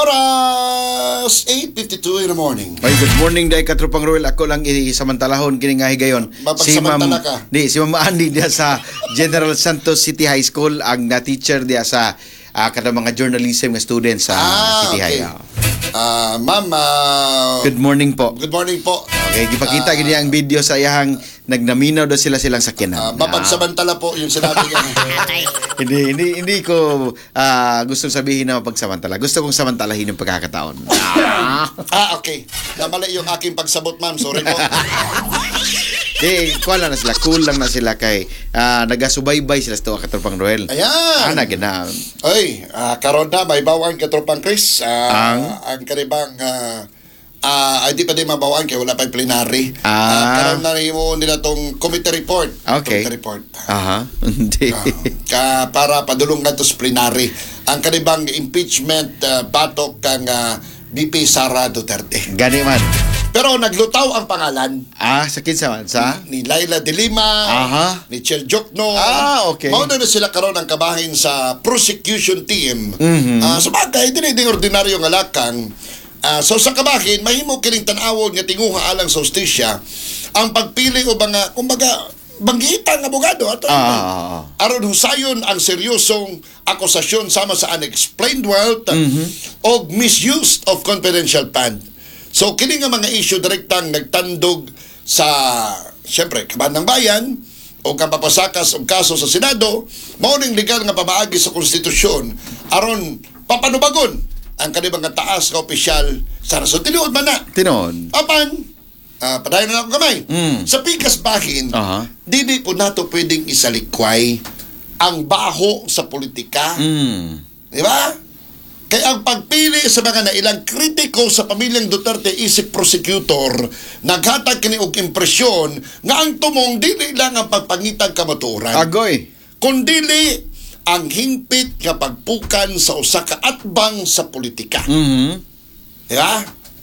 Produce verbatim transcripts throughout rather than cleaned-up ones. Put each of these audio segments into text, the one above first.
Oras eight fifty-two in the morning. Ay, good morning day katropang Roel. Ako lang isamantalahon kini nga higayon. Si Ma'am ka. Di si Ma'am Andy dia sa General Santos City High School ang na teacher dia sa uh, kada mga journalism nga students sa ah, City okay. High. Ah, uh, Ma'am, uh, good morning po. Good morning po. Okay, gipakita uh, gini ang video sa iyang nagnaminaw daw sila silang sakyanan. Uh, mapagsamantala po yung sinabi niya. hindi hindi hindi ko uh, gusto sabihin na mapagsamantala. Gusto kong samantalahin yung pagkakataon. ah, ah okay. Namali yung aking pagsabot, ma'am. Sorry po. Eh, kuha lang na sila. Cool lang na sila kay uh, nagasubaybay sila sa tuwa katropang Roel. Ayan. Ana, gina. Oy, uh, karon na may bawang katropang Chris. Uh, ang? Ang karibang uh, uh, ay di pa din mabawang kaya wala pa yung plenary. Ah. Uh, karon na mo nila tong committee report. Okay. Committee report. Aha. Hindi. Uh, ka, para padulong na to sa plenary. Ang karibang impeachment uh, batok kang uh, B P Sara Duterte. Gani man. Pero naglutaw ang pangalan. Ah, sa kinsa man sa? Ni Laila de Lima, Aha. ni Chel Jokno. Ah, okay. Mauna na sila karon ang kabahin sa prosecution team. Mm-hmm. Uh, sa bagay, din ding ordinaryo nga lakang. Uh, so sa kabahin, mahimo kining tan-awon nga tinguha alang sa hustisya ang pagpili o mga, kumbaga, banggitan ng abogado. Ato, ah. aron husayon ang seryosong akusasyon sama sa unexplained wealth mm-hmm. o misuse of confidential fund. So, kini nga mga issue direktang nagtandog sa, siyempre, kaban ng bayan o kapapasakas o kaso sa Senado, mauning legal nga pamaagi sa konstitusyon aron papanubagon ang kanibang taas ka opisyal sa rason. Tinuod man na. Tinuod. Apan, uh, padayon na ako kamay. Mm. Sa pikas bahin, uh-huh. dili po nato pwedeng isalikway ang baho sa politika. Mm. Di ba? Kaya ang pagpili sa mga nailang kritiko sa pamilyang Duterte isip prosecutor, naghatag kini og impresyon nga ang tumong dili lang ang pagpangitag kamaturan. Agoy. Kundili ang hingpit nga pagpukan sa usa ka atbang sa politika. Mhm. Di ba?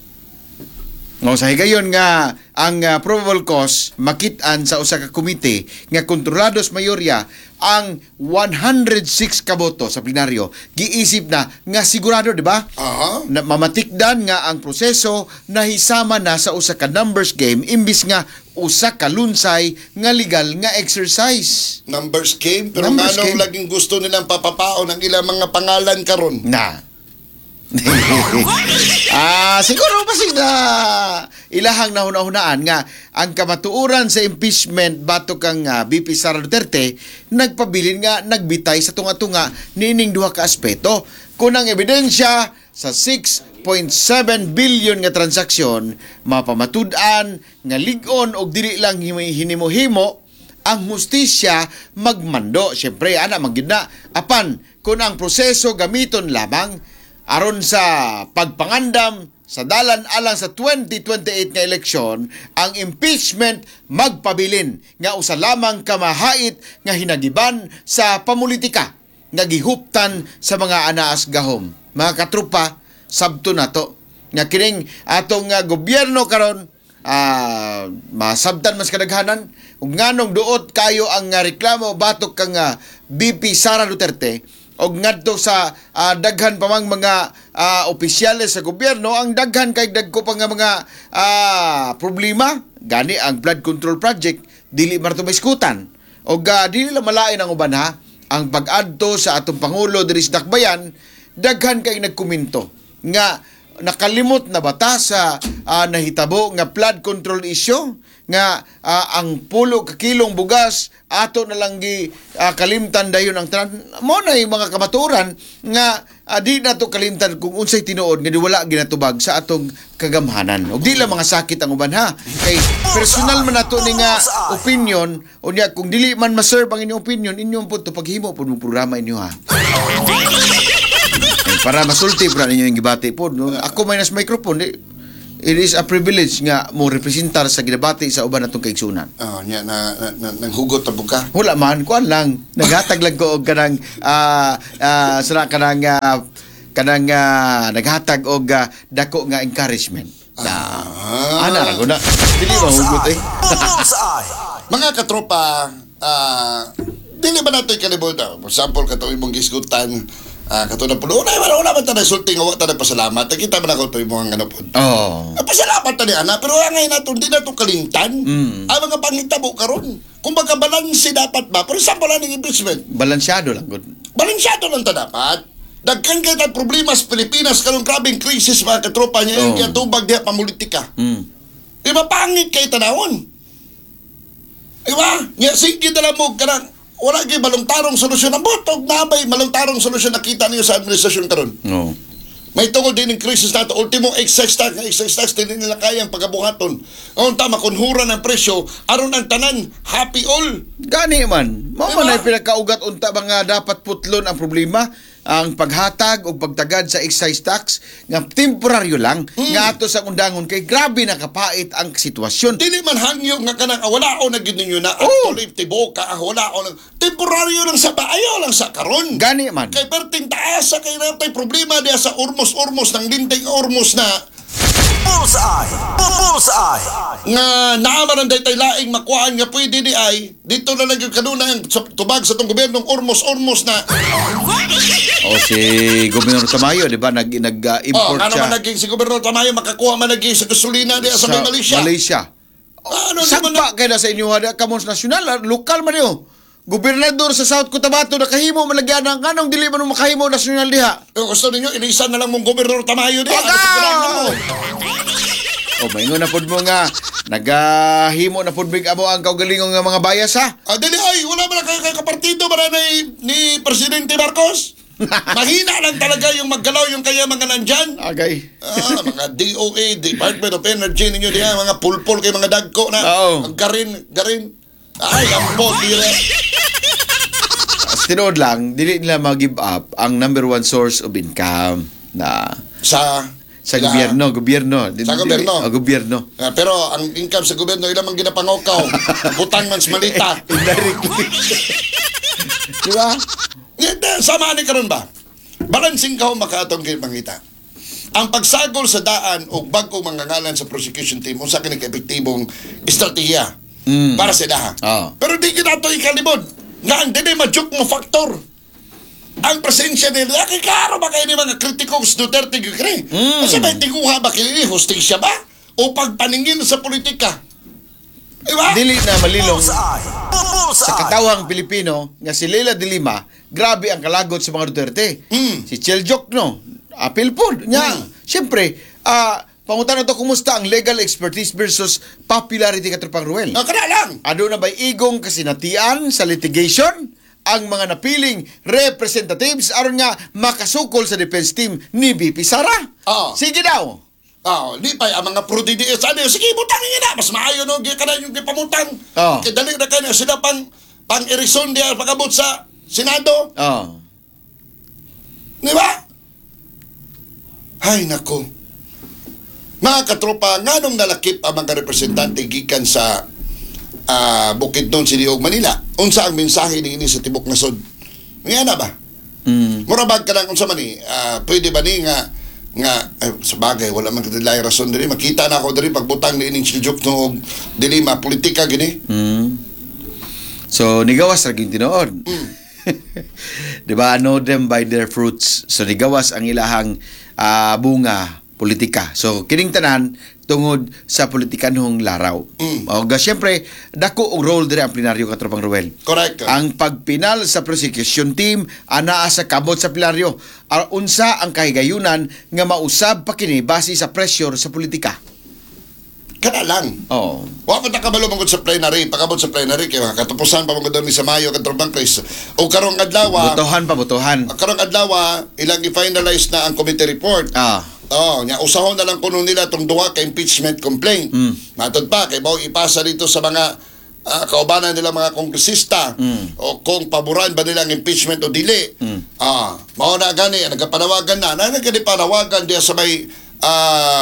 No, sa higayon nga ang uh, probable cause makit-an sa usa ka komite nga kontrolados mayorya ang one hundred six ka boto sa plenaryo giisip na nga sigurado, di ba? Aha. Na mamatikdan nga ang proseso nahisama na sa usa ka numbers game imbis nga usa ka lunsay nga legal nga exercise. Numbers game, pero Numbers nganong game. laging gusto nilang papapaon ang ilang mga pangalan karon? Na. ah, siguro pa na ilahang nahuna-hunaan nga ang kamatuuran sa impeachment batok kang uh, B P Sara Duterte nagpabilin nga nagbitay sa tunga-tunga nining duha ka aspeto kunang ebidensya sa six point seven billion nga transaksyon mapamatud-an nga lig-on og dili lang hinimo-himo ang hustisya magmando. Siyempre ana magina apan kun ang proseso gamiton lamang aron sa pagpangandam sa dalan alang sa twenty twenty-eight nga eleksyon, ang impeachment magpabilin nga usa lamang kamahait nga hinagiban sa pamulitika nga gihuptan sa mga anaas gahom. Mga katrupa, sabto nato nga kining atong uh, gobyerno karon uh, masabtan mas kadaghanan ug nganong duot kayo ang uh, reklamo batok kang uh, B P Sara Duterte og ngadto sa uh, daghan pa mang mga uh, opisyales sa gobyerno ang daghan kay dagko pa nga mga uh, problema gani ang flood control project dili marto maiskutan og uh, dili lang malain ang uban ha ang pag-adto sa atong pangulo diri sa Dakbayan daghan kay nagkomento nga nakalimot na bata sa uh, nahitabo nga flood control issue nga uh, ang pulo ka kilong bugas ato na lang gi uh, kalimtan dayon ang tanan mo na yung mga kamaturan nga uh, di na to kalimtan kung unsay tinuod nga di wala ginatubag sa atong kagamhanan ug di lang mga sakit ang uban ha kay personal man nato ni nga opinion unya kung dili man ma-serve ang inyong opinion inyong pud to paghimo pud mo programa inyo ha. Ay, para masulti pra ninyo yung gibati pud no? Ako may nas microphone di it is a privilege nga mo representar sa ginabati sa uban natong kaigsunan. Oh, nya na, na, na nang hugot ta buka. Wala man kuan lang. Naghatag lang ko og kanang ah uh, uh, sira kanang uh, kanang uh, naghatag og uh, dako nga encouragement. Ah, ana ra guna. Dili ba hugot eh. Mga katropa, ah uh, dili ba nato kalibutan? For example, kato imong gisgutan Ah, katulad po, wala, wala, wala man tayo sulting, wala tayo pasalamat. Nakita man ako ito yung mga ano po. Oh. Ah, pasalamat tayo, ana, pero ang ngayon natin, hindi na ito kalimtan. Mm. Ang mga pangitabo karon. Kung baga balansi dapat ba, for example, ang impeachment, Balansyado lang good. balansyado lang ta dapat. Dagkan kayo tayong problema sa Pilipinas, karong grabing krisis mga katropa niya, Oh. yung tubag diya pamulitika. Mm. Iba pangit kay tanawon. Diba? Nya sige na lang mo kanang wala kay balong-tarong solusyon ang botog nabay malong-tarong solusyon nakita niyo sa administrasyon karon. No. May tungod din ng krisis nato ultimo excise tax, excise tax din nila kayang pagabuhaton. Ang tama kunhura ng presyo aron ang tanan happy all. Gani man. Mao Diba? man ay pinakaugat unta mga dapat putlon ang problema ang paghatag o pagtagad sa excise tax nga temporaryo lang Mm. nga ato sa undangon kay grabe nakapait ang sitwasyon. Dili man hangyo nga kanang ah, wala o na gid ninyo na Oh. actually tibo ka ah, wala o na temporaryo lang sa baayo lang sa karon. Gani man. Kay perting taas sa kay natay problema diya sa urmos-urmos ng linting urmos na Bullseye! Bullseye! nga naamaran day tay laing makuhaan nga pwede di ay dito na lang yung kanuna ang sa- tubag sa tong gobernong urmos-urmos na O si Gobernador Tamayo, di ba, nag, oh, nag-import ano siya man naging si Gobernador Tamayo makakuha man naging sa gasolina diya sa, may Malaysia. Malaysia. Ano di man na, Sagpa kaya na sa inyo hada kamons nasyonal, ah, lokal man yun. Gobernador sa South Cotabato nakahimo malagyan ng kanong dili man makahimo nasyonal diha. kung gusto ninyo ilisan na lang mong Gobernador Tamayo diya. Wag Ano pagkailangan ka! mo? O maingon na pud mo nga nagahimo na pud big amo ang kaugalingong nga mga bayas ha. Ah, dili ay wala man kayo kay kapartido ba ni, ni Presidente Marcos? Mahina lang talaga yung maggalaw yung kaya mga nandyan. Agay. Ah, mga D O A, Department of Energy ninyo diya, mga pulpul kay mga dagko na. Oo. Ang garin, garin. Ay, ang po, dire. As tinood lang, dili nila mag-give up ang number one source of income na Sa sa sila- gobyerno, gobyerno. Sa gobyerno? Ah, gobyerno. Ah, pero ang income sa gobyerno ilang man ginapangokaw. Butang man sa malita. Indirectly. Di ba? Yan, sama ni karon ba? Balancing ka makatong kay mangita. Ang pagsagol sa daan o bagong mangangalan sa prosecution team unsa kini ka-epektibong estratehiya Mm. para sa daha. Oo. Pero di kita to ikalibod. Nga ang dili majuk mo faktor. Ang presensya nila kay karo ba kay ni mga kritikos Duterte gyud Mm. Kasi ba tiguha ba kini hustisya ba o pagpaningin sa politika? Diba? Dili na malilong Bullseye! Bullseye! sa katawang Pilipino nga si Leila de Lima, grabe ang kalagot sa mga Duterte. Mm. Si Cheljok, no? Apil po. Nya, Mm. siyempre, ah, pangutan na to, kumusta ang legal expertise versus popularity katropang Ruel? Ah, kana lang. Ano na ba'y igong kasinatian sa litigation ang mga napiling representatives aron nga makasukol sa defense team ni B P Sara? Oo. Sige daw. Ah, di pa ang mga pro D D S ano, sige butangin na mas maayo no gyud kana yung gipamutang. Oo. Kay dali na kay sila pang pang erison dia pagabot sa Senado, Oh. di ba? Hay nako. Mga katropa, nganong nalakip ang mga representante gikan sa ah, Bukidnon, City of Manila? Unsa ang mensahe ni ini sa tibok nasod? Nga na ba? Mm. Murabag ka lang kung sa mani, ah, pwede ba ni nga nga eh, sa bagay wala man kadilay rason diri makita na ako diri pagbutang ni ining siljuk no dili ma politika gini. Mm. So, nigawas ra gyud tinuod. Mm. Di ba? Know them by their fruits. So, nigawas ang ilahang ah, bunga politika. So, kining tanan tungod sa politikanhong laraw. Mm. O, ga, syempre, dako og role diri ang plenaryo katropang Ruel. Correct. Ang pagpinal sa prosecution team anaa sa kabot sa plenaryo. Ar unsa ang kahigayunan nga mausab pa kini base sa pressure sa politika. Kana lang. Oh. Wa pa ta kabalo mangod sa plenary, pagabot sa plenary kay katapusan pa mangod ni sa Mayo katrobang Chris. O karong adlaw, Botohan pa, botohan. karong adlaw ilang i-finalize na ang committee report. Ah. Oh, nya usahon na lang kuno nila tong duha ka impeachment complaint. Mm. Matod pa kay bao ipasa dito sa mga ah, kaubanan nila mga kongresista Mm. o kung paboran ba nila ang impeachment o dili. Mm. Ah, mao na gani nagapanawagan na, na nagapanawagan diya sa may ah,